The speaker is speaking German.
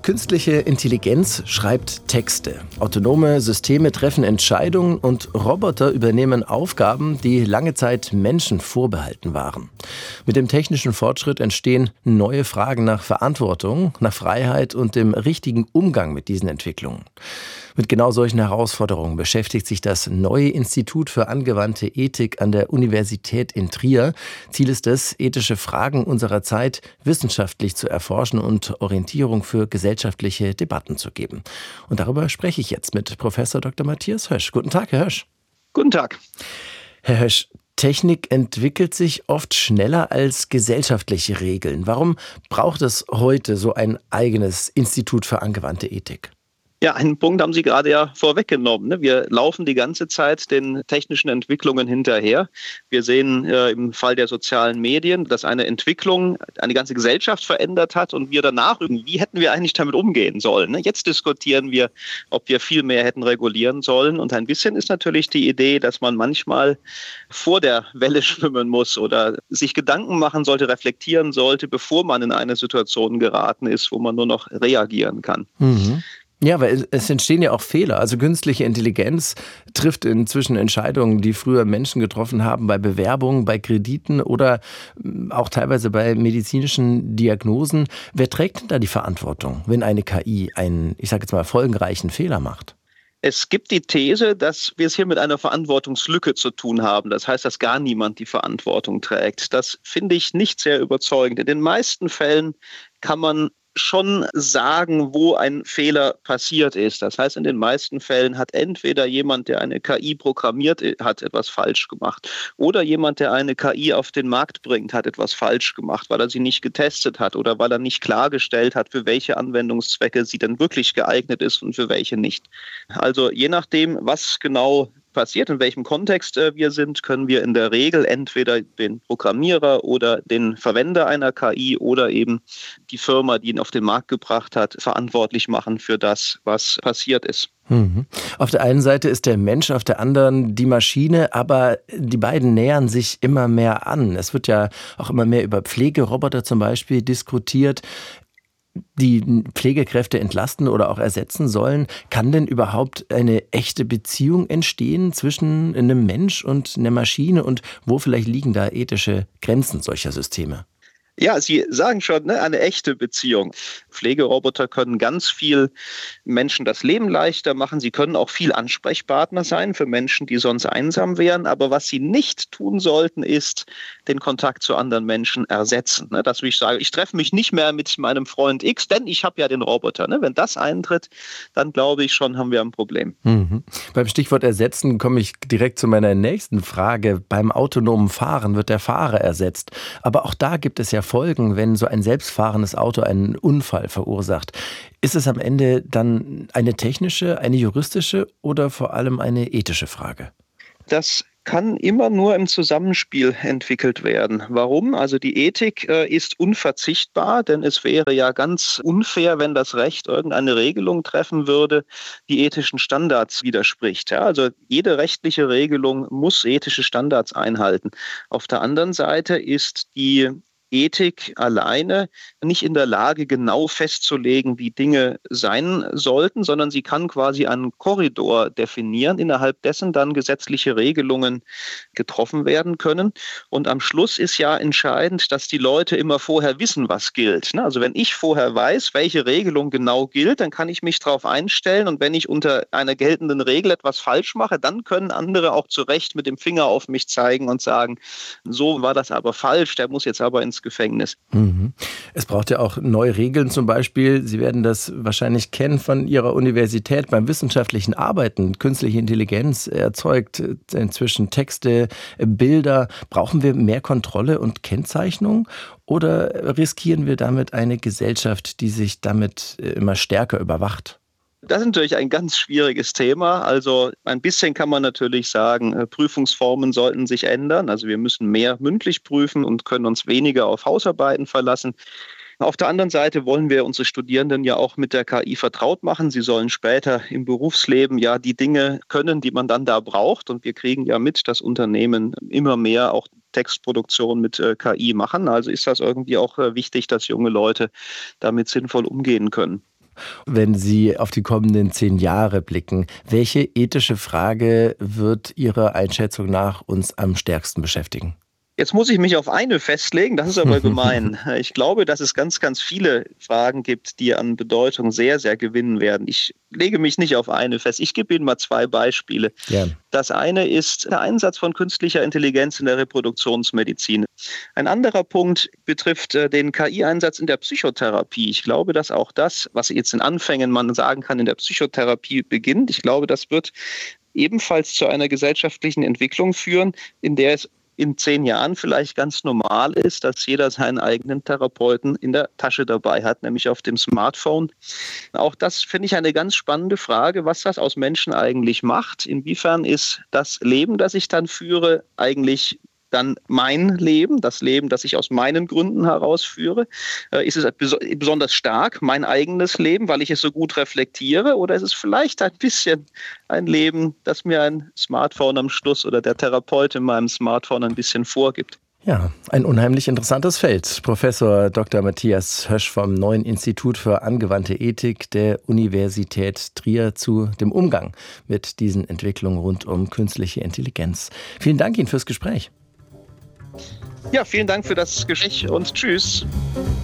Künstliche Intelligenz schreibt Texte. Autonome Systeme treffen Entscheidungen und Roboter übernehmen Aufgaben, die lange Zeit Menschen vorbehalten waren. Mit dem technischen Fortschritt entstehen neue Fragen nach Verantwortung, nach Freiheit und dem richtigen Umgang mit diesen Entwicklungen. Mit genau solchen Herausforderungen beschäftigt sich das neue Institut für angewandte Ethik an der Universität in Trier. Ziel ist es, ethische Fragen unserer Zeit wissenschaftlich zu erforschen und Orientierung für gesellschaftliche Debatten zu geben. Und darüber spreche ich jetzt mit Professor Dr. Matthias Hösch. Guten Tag, Herr Hösch. Guten Tag. Herr Hösch, Technik entwickelt sich oft schneller als gesellschaftliche Regeln. Warum braucht es heute so ein eigenes Institut für angewandte Ethik? Ja, einen Punkt haben Sie gerade ja vorweggenommen. Wir laufen die ganze Zeit den technischen Entwicklungen hinterher. Wir sehen im Fall der sozialen Medien, dass eine Entwicklung eine ganze Gesellschaft verändert hat und wir danach, wie hätten wir eigentlich damit umgehen sollen? Jetzt diskutieren wir, ob wir viel mehr hätten regulieren sollen. Und ein bisschen ist natürlich die Idee, dass man manchmal vor der Welle schwimmen muss oder sich Gedanken machen sollte, reflektieren sollte, bevor man in eine Situation geraten ist, wo man nur noch reagieren kann. Mhm. Ja, weil es entstehen ja auch Fehler. Also künstliche Intelligenz trifft inzwischen Entscheidungen, die früher Menschen getroffen haben, bei Bewerbungen, bei Krediten oder auch teilweise bei medizinischen Diagnosen. Wer trägt denn da die Verantwortung, wenn eine KI einen, ich sage jetzt mal, folgenreichen Fehler macht? Es gibt die These, dass wir es hier mit einer Verantwortungslücke zu tun haben. Das heißt, dass gar niemand die Verantwortung trägt. Das finde ich nicht sehr überzeugend. In den meisten Fällen kann man schon sagen, wo ein Fehler passiert ist. Das heißt, in den meisten Fällen hat entweder jemand, der eine KI programmiert hat, etwas falsch gemacht oder jemand, der eine KI auf den Markt bringt, hat etwas falsch gemacht, weil er sie nicht getestet hat oder weil er nicht klargestellt hat, für welche Anwendungszwecke sie denn wirklich geeignet ist und für welche nicht. Also je nachdem, was genau passiert, in welchem Kontext wir sind, können wir in der Regel entweder den Programmierer oder den Verwender einer KI oder eben die Firma, die ihn auf den Markt gebracht hat, verantwortlich machen für das, was passiert ist. Mhm. Auf der einen Seite ist der Mensch, auf der anderen die Maschine, aber die beiden nähern sich immer mehr an. Es wird ja auch immer mehr über Pflegeroboter zum Beispiel diskutiert, die Pflegekräfte entlasten oder auch ersetzen sollen. Kann denn überhaupt eine echte Beziehung entstehen zwischen einem Mensch und einer Maschine und wo vielleicht liegen da ethische Grenzen solcher Systeme? Ja, Sie sagen schon, eine echte Beziehung. Pflegeroboter können ganz viel Menschen das Leben leichter machen. Sie können auch viel Ansprechpartner sein für Menschen, die sonst einsam wären. Aber was sie nicht tun sollten, ist den Kontakt zu anderen Menschen ersetzen. Dass ich sage, ich treffe mich nicht mehr mit meinem Freund X, denn ich habe ja den Roboter. Wenn das eintritt, dann glaube ich schon, haben wir ein Problem. Mhm. Beim Stichwort Ersetzen komme ich direkt zu meiner nächsten Frage. Beim autonomen Fahren wird der Fahrer ersetzt. Aber auch da gibt es ja Folgen, wenn so ein selbstfahrendes Auto einen Unfall verursacht. Ist es am Ende dann eine technische, eine juristische oder vor allem eine ethische Frage? Das kann immer nur im Zusammenspiel entwickelt werden. Warum? Also die Ethik ist unverzichtbar, denn es wäre ja ganz unfair, wenn das Recht irgendeine Regelung treffen würde, die ethischen Standards widerspricht. Ja, also jede rechtliche Regelung muss ethische Standards einhalten. Auf der anderen Seite ist die Ethik alleine nicht in der Lage, genau festzulegen, wie Dinge sein sollten, sondern sie kann quasi einen Korridor definieren, innerhalb dessen dann gesetzliche Regelungen getroffen werden können. Und am Schluss ist ja entscheidend, dass die Leute immer vorher wissen, was gilt. Also wenn ich vorher weiß, welche Regelung genau gilt, dann kann ich mich darauf einstellen. Und wenn ich unter einer geltenden Regel etwas falsch mache, dann können andere auch zu Recht mit dem Finger auf mich zeigen und sagen, so war das aber falsch, der muss jetzt aber ins Gefängnis. Mhm. Es braucht ja auch neue Regeln zum Beispiel. Sie werden das wahrscheinlich kennen von Ihrer Universität beim wissenschaftlichen Arbeiten. Künstliche Intelligenz erzeugt inzwischen Texte, Bilder. Brauchen wir mehr Kontrolle und Kennzeichnung oder riskieren wir damit eine Gesellschaft, die sich damit immer stärker überwacht? Das ist natürlich ein ganz schwieriges Thema. Also ein bisschen kann man natürlich sagen, Prüfungsformen sollten sich ändern. Also wir müssen mehr mündlich prüfen und können uns weniger auf Hausarbeiten verlassen. Auf der anderen Seite wollen wir unsere Studierenden ja auch mit der KI vertraut machen. Sie sollen später im Berufsleben ja die Dinge können, die man dann da braucht. Und wir kriegen ja mit, dass Unternehmen immer mehr auch Textproduktion mit KI machen. Also ist das irgendwie auch wichtig, dass junge Leute damit sinnvoll umgehen können. Wenn Sie auf die kommenden 10 Jahre blicken, welche ethische Frage wird Ihrer Einschätzung nach uns am stärksten beschäftigen? Jetzt muss ich mich auf eine festlegen, das ist aber gemein. Ich glaube, dass es ganz, ganz viele Fragen gibt, die an Bedeutung sehr, sehr gewinnen werden. Ich lege mich nicht auf eine fest. Ich gebe Ihnen mal 2 Beispiele. Ja. Das eine ist der Einsatz von künstlicher Intelligenz in der Reproduktionsmedizin. Ein anderer Punkt betrifft den KI-Einsatz in der Psychotherapie. Ich glaube, dass auch das, was jetzt in Anfängen man sagen kann, in der Psychotherapie beginnt, ich glaube, das wird ebenfalls zu einer gesellschaftlichen Entwicklung führen, in der es in 10 Jahren vielleicht ganz normal ist, dass jeder seinen eigenen Therapeuten in der Tasche dabei hat, nämlich auf dem Smartphone. Auch das finde ich eine ganz spannende Frage, was das aus Menschen eigentlich macht. Inwiefern ist das Leben, das ich dann führe, eigentlich dann mein Leben, das Leben, das ich aus meinen Gründen herausführe? Ist es besonders stark, mein eigenes Leben, weil ich es so gut reflektiere? Oder ist es vielleicht ein bisschen ein Leben, das mir ein Smartphone am Schluss oder der Therapeut in meinem Smartphone ein bisschen vorgibt? Ja, ein unheimlich interessantes Feld. Professor Dr. Matthias Hösch vom Neuen Institut für angewandte Ethik der Universität Trier zu dem Umgang mit diesen Entwicklungen rund um künstliche Intelligenz. Vielen Dank Ihnen fürs Gespräch. Ja, vielen Dank für das Gespräch und tschüss.